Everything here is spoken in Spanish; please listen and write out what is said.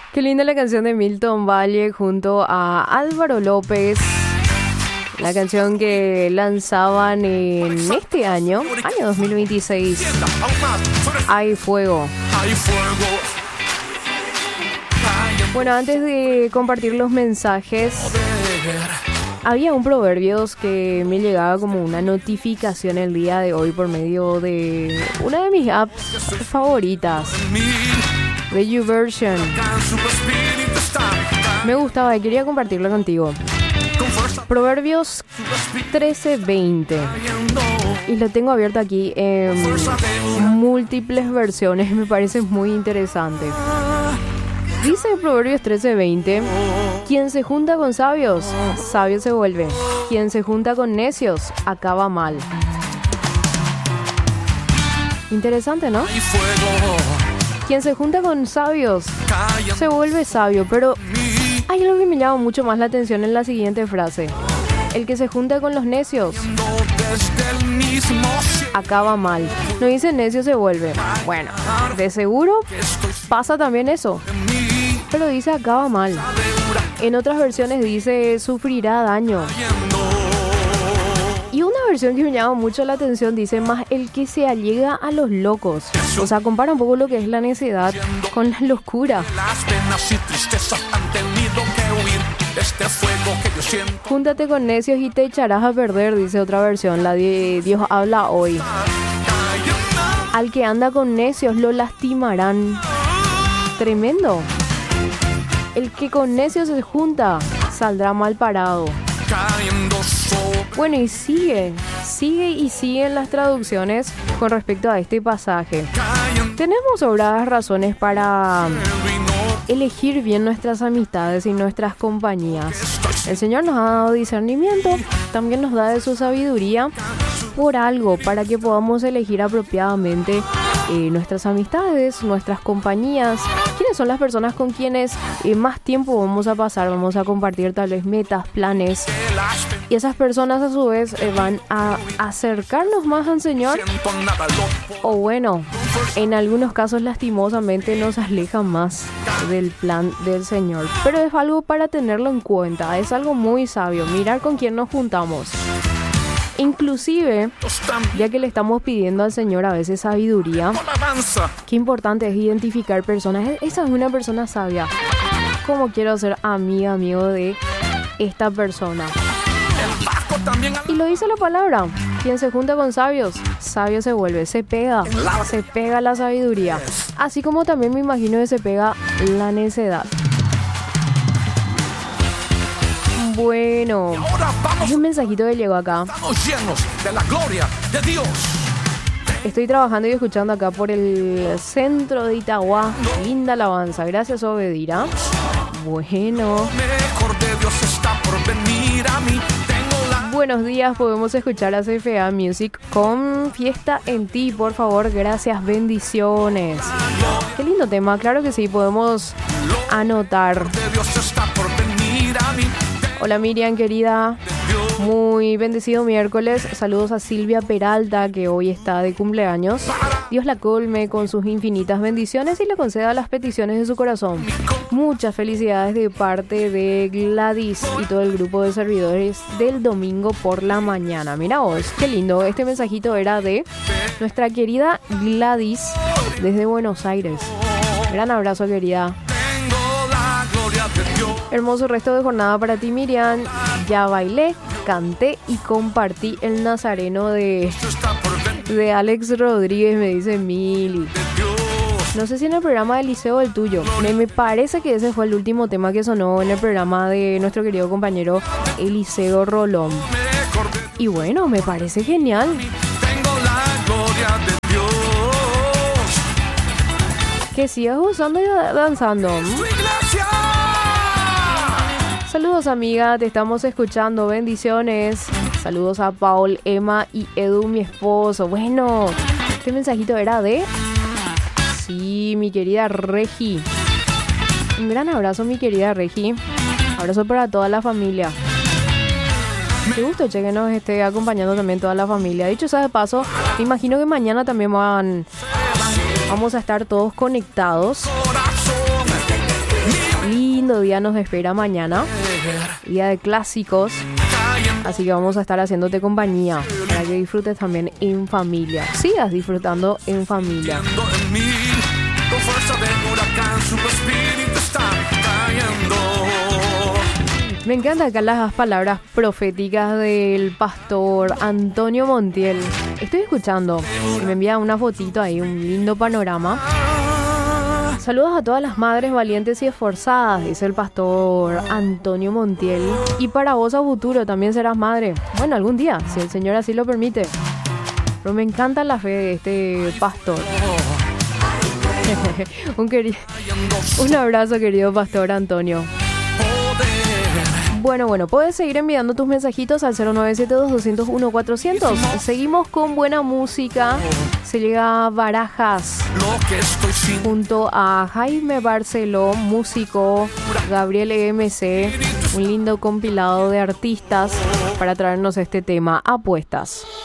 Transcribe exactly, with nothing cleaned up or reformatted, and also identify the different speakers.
Speaker 1: Qué linda la canción de Milton Valle junto a Álvaro López. La canción que lanzaban en este año, año dos mil veintiséis. Hay fuego. Bueno, antes de compartir los mensajes, había un proverbios que me llegaba como una notificación el día de hoy por medio de una de mis apps favoritas, de YouVersion. Me gustaba y quería compartirlo contigo. Proverbios trece veinte. Y lo tengo abierto aquí en múltiples versiones. Me parece muy interesante. Dice Proverbios trece veinte: quien se junta con sabios, sabio se vuelve. Quien se junta con necios, acaba mal. Interesante, ¿no? Quien se junta con sabios, se vuelve sabio. Pero hay algo que me llama mucho más la atención en la siguiente frase. El que se junta con los necios, acaba mal. No dice necio se vuelve. Bueno, de seguro pasa también eso. Pero dice acaba mal. En otras versiones dice sufrirá daño. Y una versión que me llama mucho la atención dice más el que se allega a los locos. O sea, compara un poco lo que es la necedad con la locura. Júntate con necios y te echarás a perder, dice otra versión, la de Dios habla hoy. Al que anda con necios lo lastimarán. Tremendo. El que con necios se junta saldrá mal parado. Bueno, y sigue, sigue y siguen las traducciones con respecto a este pasaje. Tenemos sobradas razones para elegir bien nuestras amistades y nuestras compañías. El Señor nos ha dado discernimiento, también nos da de su sabiduría por algo, para que podamos elegir apropiadamente eh, nuestras amistades, nuestras compañías. ¿Quiénes son las personas con quienes eh, más tiempo vamos a pasar? Vamos a compartir tal vez metas, planes. Y esas personas a su vez eh, van a acercarnos más al Señor. O bueno, en algunos casos lastimosamente nos alejan más del plan del Señor. Pero es algo para tenerlo en cuenta. Es algo muy sabio. Mirar con quién nos juntamos. Inclusive, ya que le estamos pidiendo al Señor a veces sabiduría, qué importante es identificar personas. Esa es una persona sabia. ¿Cómo quiero ser amiga, amigo de esta persona? Y lo dice la palabra. Quien se junta con sabios, sabio se vuelve. Se pega, se pega la sabiduría. Así como también me imagino que se pega la necedad. Bueno, hay un mensajito que llegó acá.
Speaker 2: Estamos llenos de la gloria de Dios.
Speaker 1: Estoy trabajando y escuchando acá por el centro de Itagua. Linda alabanza. Gracias, Obedira. Bueno.
Speaker 2: Mejor de Dios está por venir a mí. Tengo la...
Speaker 1: Buenos días, podemos escuchar a C F A Music con Fiesta en Ti, por favor. Gracias, bendiciones. Qué lindo tema, claro que sí, podemos anotar.
Speaker 2: De Dios está por venir a mí.
Speaker 1: Hola Miriam, querida. Muy bendecido miércoles. Saludos a Silvia Peralta, que hoy está de cumpleaños. Dios la colme con sus infinitas bendiciones y le conceda las peticiones de su corazón. Muchas felicidades de parte de Gladys y todo el grupo de servidores del domingo por la mañana. Mira vos, qué lindo. Este mensajito era de nuestra querida Gladys desde Buenos Aires. Gran abrazo, querida. Hermoso resto de jornada para ti, Miriam. Ya bailé, canté y compartí el nazareno de, de Alex Rodríguez, me dice Mili. No sé si en el programa de Liceo o el tuyo. Me, me parece que ese fue el último tema que sonó en el programa de nuestro querido compañero Eliseo Rolón. Y bueno, me parece genial.
Speaker 2: Tengo la gloria de Dios.
Speaker 1: Que sigas usando y danzando. Saludos, amiga, te estamos escuchando, bendiciones. Saludos a Paul, Emma y Edu, mi esposo. Bueno, este mensajito era de... Sí, mi querida Regi. Un gran abrazo, mi querida Regi. Abrazo para toda la familia. Qué gusto, che, que nos esté acompañando también toda la familia. Dicho sea de paso, me imagino que mañana también van... Vamos a estar todos conectados. lindo día nos espera mañana, día de clásicos, así que vamos a estar haciéndote compañía para que disfrutes también en familia. Sigas disfrutando en familia.
Speaker 2: En mí, con fuerza de huracán, su espíritu está cayendo.
Speaker 1: Me encantan acá las palabras proféticas del pastor Antonio Montiel. Estoy escuchando y me envía una fotito ahí, un lindo panorama. Saludos a todas las madres valientes y esforzadas, dice el pastor Antonio Montiel. Y para vos a futuro también serás madre. Bueno, algún día, si el Señor así lo permite. Pero me encanta la fe de este pastor. un, queri- un abrazo, querido pastor Antonio. Bueno, bueno, puedes seguir enviando tus mensajitos al cero nueve siete dos, dos cero uno, cuatro cero cero. Seguimos con buena música. Se llega Barajas junto a Jaime Barceló, músico, Gabriel E M C. Un lindo compilado de artistas para traernos este tema, Apuestas.